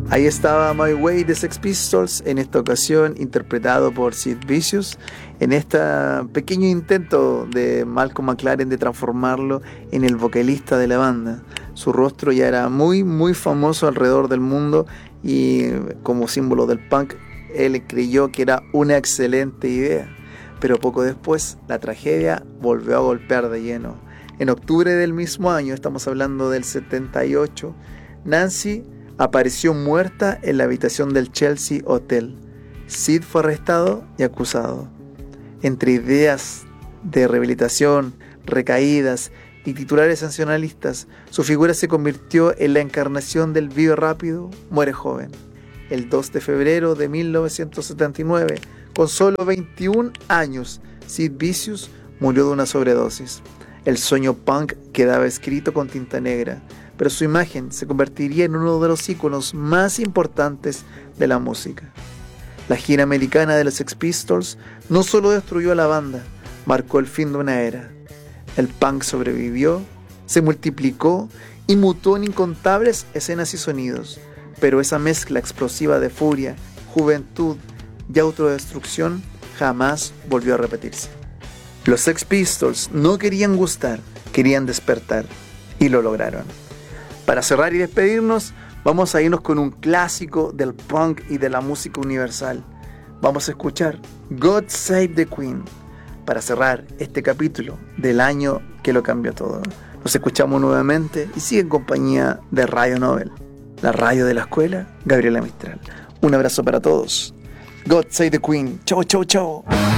Ahí estaba My Way de Sex Pistols, en esta ocasión interpretado por Sid Vicious, en este pequeño intento de Malcolm McLaren de transformarlo en el vocalista de la banda. Su rostro ya era muy famoso alrededor del mundo y como símbolo del punk, él creyó que era una excelente idea. Pero poco después, la tragedia volvió a golpear de lleno. En octubre del mismo año, estamos hablando del 78, Nancy apareció muerta en la habitación del Chelsea Hotel. Sid fue arrestado y acusado. Entre ideas de rehabilitación, recaídas y titulares sancionalistas, su figura se convirtió en la encarnación del vive rápido, muere joven. El 2 de febrero de 1979, con solo 21 años, Sid Vicious murió de una sobredosis. El sueño punk quedaba escrito con tinta negra, pero su imagen se convertiría en uno de los íconos más importantes de la música. La gira americana de los Sex Pistols no solo destruyó a la banda, marcó el fin de una era. El punk sobrevivió, se multiplicó y mutó en incontables escenas y sonidos, pero esa mezcla explosiva de furia, juventud y autodestrucción jamás volvió a repetirse. Los Sex Pistols no querían gustar, querían despertar, y lo lograron. Para cerrar y despedirnos, vamos a irnos con un clásico del punk y de la música universal. Vamos a escuchar God Save the Queen para cerrar este capítulo del año que lo cambió todo. Nos escuchamos nuevamente y sigue en compañía de Radio Nobel, la radio de la escuela Gabriela Mistral. Un abrazo para todos. God Save the Queen. Chau, chau, chau.